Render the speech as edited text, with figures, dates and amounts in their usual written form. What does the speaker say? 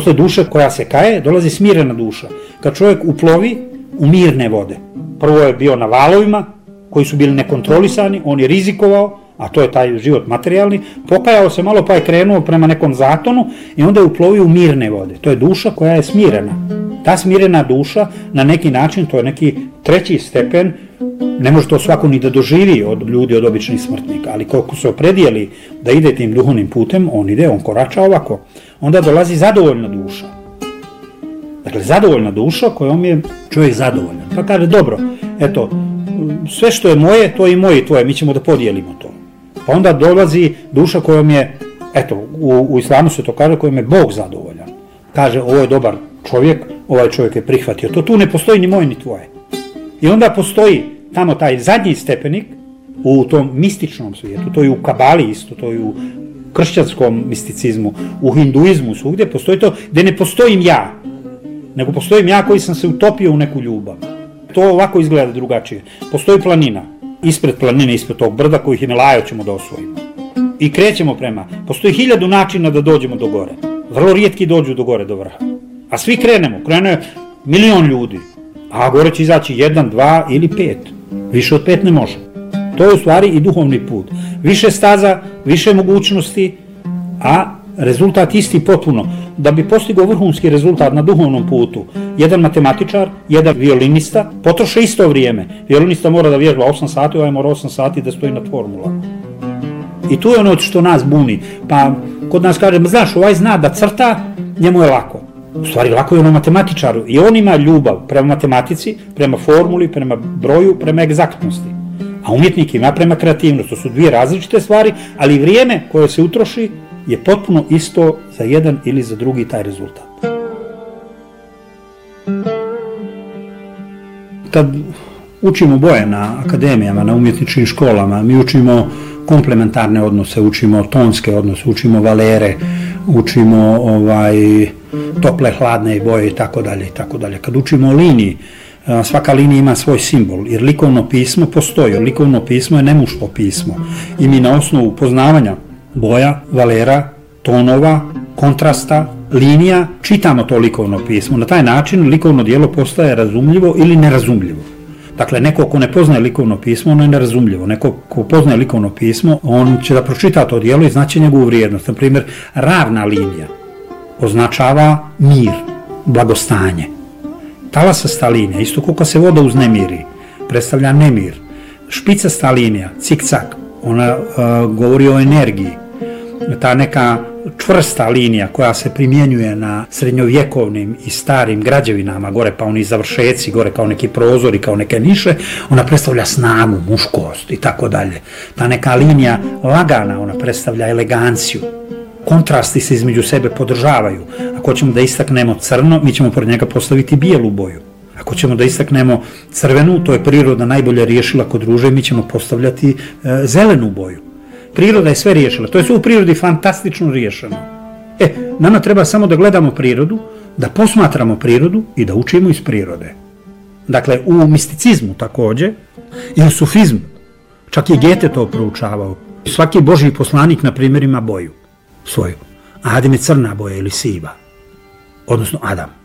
Posle duše koja se kaje, dolazi smirena duša. Kad čovjek uplovi u mirne vode. Prvo je bio na valovima, koji su bili nekontrolisani, on je rizikovao, a to je taj život materijalni, pokajao se malo pa je krenuo prema nekom zatonu i onda je uplovio u mirne vode. To je duša koja je smirena. Ta smirena duša na neki način, to je neki treći stepen, ne može to svako ni da doživi od ljudi, od običnih smrtnika, ali koliko se opredijeli da ide tim duhovnim putem, on korača ovako. Onda dolazi zadovoljna duša. Dakle, zadovoljna duša kojom je čovjek zadovoljan. Pa kaže, dobro, eto, sve što je moje, to je i moje i tvoje, mi ćemo da podijelimo to. Pa onda dolazi duša kojom je, eto, u islamu se to kaže, kojom je Bog zadovoljan. Kaže, ovo je dobar čovjek, ovaj čovjek je prihvatio to, tu ne postoji ni moje ni tvoje. I onda postoji tamo taj zadnji stepenik u tom mističnom svijetu, to je u kabali isto, to je u kršćanskom misticizmu, u hinduizmu, svugdje postoji to, gdje ne postojim ja, nego postojim ja koji sam se utopio u neku ljubav. To ovako izgleda drugačije. Postoji planina, ispred planine, ispred tog brda koji Himalaju ćemo da osvojimo. I krećemo prema. Postoji 1000 načina da dođemo do gore. Vrlo rijetki dođu do gore, do vrha. A svi krene 1.000.000 ljudi. A gore će izaći 1, 2 ili 5. Više od 5 ne može. To je u stvari i duhovni put. Više staza, više mogućnosti, a rezultat isti potpuno. Da bi postigao vrhunski rezultat na duhovnom putu, jedan matematičar, jedan violinista, potroše isto vrijeme. Violinista mora da vježba 8 sati, ovaj mora 8 sati da stoji nad formulama. I tu je ono što nas buni. Pa kod nas kaže, znaš, ovaj zna da crta, njemu je lako. U stvari, lako je ono matematičaru. I on ima ljubav prema matematici, prema formuli, prema broju, prema egzaktnosti. A umjetnik ima prema kreativnosti. To su dvije različite stvari, ali vrijeme koje se utroši je potpuno isto za jedan ili za drugi taj rezultat. Kad učimo boje na akademijama, na umjetničkim školama, mi učimo komplementarne odnose, učimo tonske odnose, učimo valere, učimo tople, hladne boje i tako dalje i tako dalje. Kad učimo o liniji, svaka linija ima svoj simbol, jer likovno pismo postoji, jer likovno pismo je nemuško pismo. I mi na osnovu poznavanja boja, valera, tonova, kontrasta, linija, čitamo to likovno pismo. Na taj način likovno djelo postaje razumljivo ili nerazumljivo. Dakle, neko ko ne poznaje likovno pismo, ono je nerazumljivo. Neko ko poznaje likovno pismo, on će da pročita to djelo i znaće njegovu vrijednost. Na primjer, ravna linija označava mir, blagostanje. Talasasta linija, isto kako se voda uznemiri, predstavlja nemir. Špicasta linija, cik-cak, ona govori o energiji. Ta neka čvrsta linija koja se primjenjuje na srednjovjekovnim i starim građevinama, gore pa oni završeci, gore kao neki prozori, kao neke niše, ona predstavlja snagu, muškost i tako dalje. Ta neka linija lagana, ona predstavlja eleganciju. Kontrasti se između sebe podržavaju. Ako ćemo da istaknemo crno, mi ćemo pored njega postaviti bijelu boju. Ako ćemo da istaknemo crvenu, to je priroda najbolje riješila kod ruže, mi ćemo postavljati zelenu boju. Priroda je sve riješila, to je sve u prirodi fantastično riješeno. Nama treba samo da gledamo prirodu, da posmatramo prirodu i da učimo iz prirode. Dakle, u misticizmu također i u sufizmu, čak i Goethe to proučavao. Svaki božji poslanik, na primjer, ima boju svoju. Adem je crna boja ili siva, odnosno Adam.